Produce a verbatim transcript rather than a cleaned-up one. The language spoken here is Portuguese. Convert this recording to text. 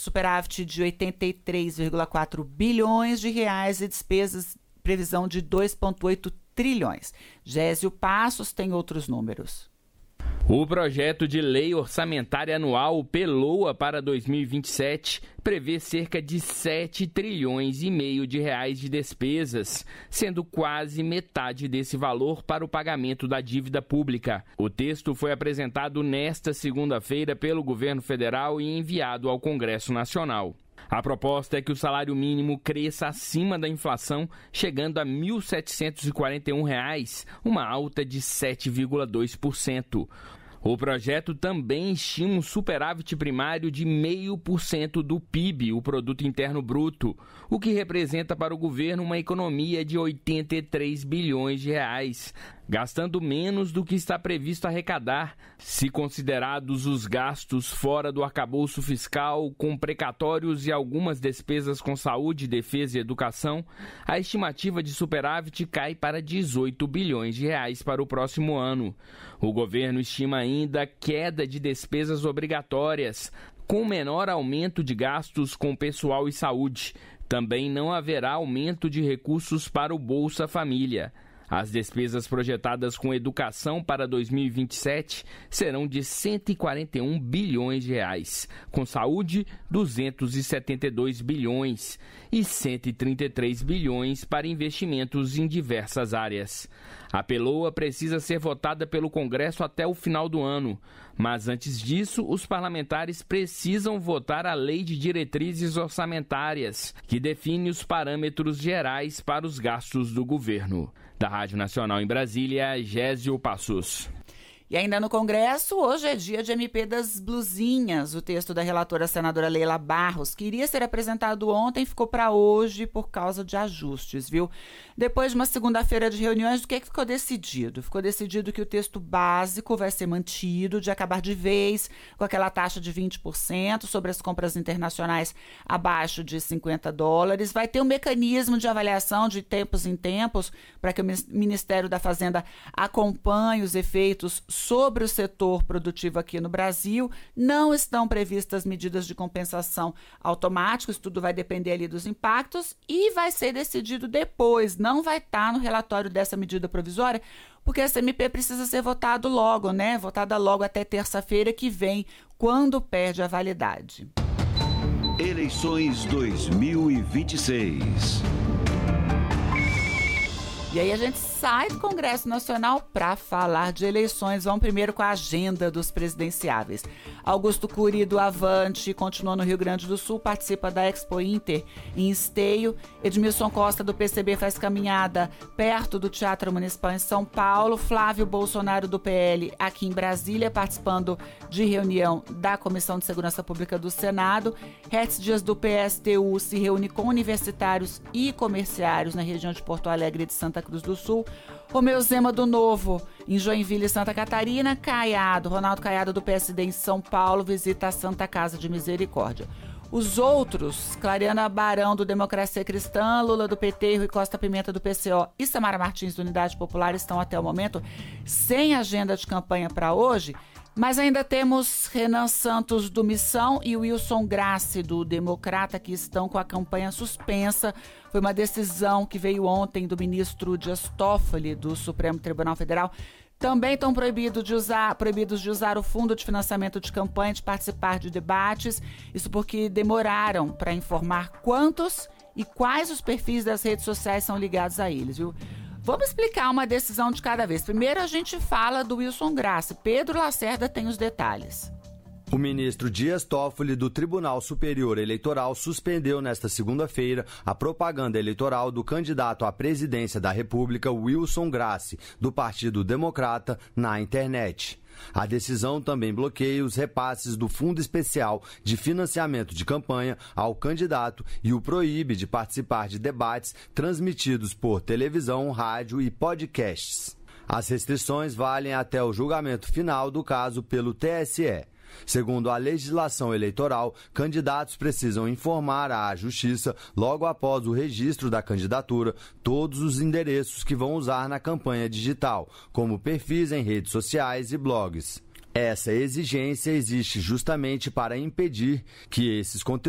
superávit de oitenta e três vírgula quatro bilhões de reais e despesas, previsão de dois vírgula oito trilhões. Gésio Passos tem outros números. O projeto de lei orçamentária anual P LOA para dois mil e vinte e sete prevê cerca de sete trilhões e meio de reais de despesas, sendo quase metade desse valor para o pagamento da dívida pública. O texto foi apresentado nesta segunda-feira pelo governo federal e enviado ao Congresso Nacional. A proposta é que o salário mínimo cresça acima da inflação, chegando a mil setecentos e quarenta e um reais, uma alta de sete vírgula dois por cento. O projeto também estima um superávit primário de zero vírgula cinco por cento do P I B, o Produto Interno Bruto, o que representa para o governo uma economia de oitenta e três bilhões de reais, gastando menos do que está previsto arrecadar, se considerados os gastos fora do arcabouço fiscal, com precatórios e algumas despesas com saúde, defesa e educação. A estimativa de superávit cai para dezoito bilhões de reais para o próximo ano. O governo estima ainda queda de despesas obrigatórias, com menor aumento de gastos com pessoal e saúde. Também não haverá aumento de recursos para o Bolsa Família. As despesas projetadas com educação para dois mil e vinte e sete serão de cento e quarenta e um bilhões de reais, com saúde duzentos e setenta e dois bilhões e cento e trinta e três bilhões para investimentos em diversas áreas. A P LOA precisa ser votada pelo Congresso até o final do ano, mas antes disso, os parlamentares precisam votar a Lei de Diretrizes Orçamentárias, que define os parâmetros gerais para os gastos do governo. Da Rádio Nacional em Brasília, Gésio Passos. E ainda no Congresso, hoje é dia de M P das blusinhas. O texto da relatora senadora Leila Barros, que iria ser apresentado ontem, ficou para hoje por causa de ajustes, viu? Depois de uma segunda-feira de reuniões, o que, é que ficou decidido? Ficou decidido que o texto básico vai ser mantido, de acabar de vez com aquela taxa de vinte por cento sobre as compras internacionais abaixo de cinquenta dólares. Vai ter um mecanismo de avaliação de tempos em tempos para que o Ministério da Fazenda acompanhe os efeitos sobre o setor produtivo aqui no Brasil. Não estão previstas medidas de compensação automáticas, tudo vai depender ali dos impactos e vai ser decidido depois, não vai estar no relatório dessa medida provisória, porque essa M P precisa ser votado logo, né? Votada logo até terça-feira que vem, quando perde a validade. Eleições dois mil e vinte e seis. E aí a gente sai do Congresso Nacional para falar de eleições. Vamos primeiro com a agenda dos presidenciáveis. Augusto Cury, do Avante, continua no Rio Grande do Sul, participa da Expo Inter em Esteio. Edmilson Costa, do P C B, faz caminhada perto do Teatro Municipal em São Paulo. Flávio Bolsonaro, do P L, aqui em Brasília, participando de reunião da Comissão de Segurança Pública do Senado. Hertz Dias, do P S T U, se reúne com universitários e comerciários na região de Porto Alegre e de Santa Cruz do Sul. Romeu Zema, do Novo, em Joinville e Santa Catarina. Caiado, Ronaldo Caiado, do P S D, em São Paulo, visita a Santa Casa de Misericórdia. Os outros, Clariana Barão, do Democracia Cristã, Lula, do P T, Rui Costa Pimenta, do P C O e Samara Martins, do Unidade Popular, estão até o momento sem agenda de campanha para hoje. Mas ainda temos Renan Santos, do Missão, e Wilson Grassi, do Democrata, que estão com a campanha suspensa. Foi uma decisão que veio ontem do ministro Dias Toffoli, do Supremo Tribunal Federal. Também estão proibidos de usar, proibidos de usar o fundo de financiamento de campanha, de participar de debates. Isso porque demoraram para informar quantos e quais os perfis das redes sociais são ligados a eles, viu? Vamos explicar uma decisão de cada vez. Primeiro a gente fala do Wilson Grassi. Pedro Lacerda tem os detalhes. O ministro Dias Toffoli, do Tribunal Superior Eleitoral, suspendeu nesta segunda-feira a propaganda eleitoral do candidato à presidência da República, Wilson Grassi, do Partido Democrata, na internet. A decisão também bloqueia os repasses do Fundo Especial de Financiamento de Campanha ao candidato e o proíbe de participar de debates transmitidos por televisão, rádio e podcasts. As restrições valem até o julgamento final do caso pelo T S E. Segundo a legislação eleitoral, candidatos precisam informar à Justiça, logo após o registro da candidatura, todos os endereços que vão usar na campanha digital, como perfis em redes sociais e blogs. Essa exigência existe justamente para impedir que esses conteúdos